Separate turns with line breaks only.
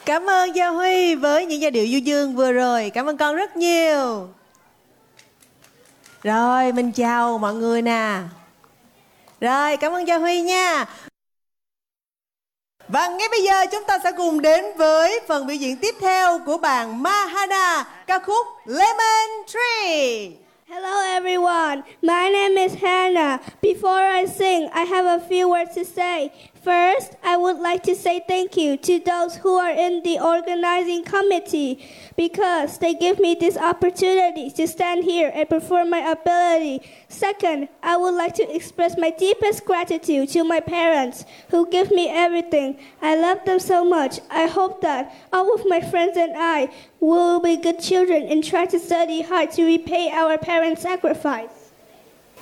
Cảm ơn Gia Huy với những giai điệu du dương vừa rồi. Cảm ơn con rất nhiều. Rồi, mình chào mọi người nè. Rồi, cảm ơn Gia Huy nha. Và ngay bây giờ chúng ta sẽ cùng đến với phần biểu diễn tiếp theo của bạn Mahana, ca khúc Lemon Tree.
Hello everyone, my name is Hannah. Before I sing, I have a few words to say. First, I would like to say thank you to those who are in the organizing committee because they give me this opportunity to stand here and perform my ability. Second, I would like to express my deepest gratitude to my parents who give me everything. I love them so much. I hope that all of my friends and I will be good children and try to study hard to repay our parents' sacrifice.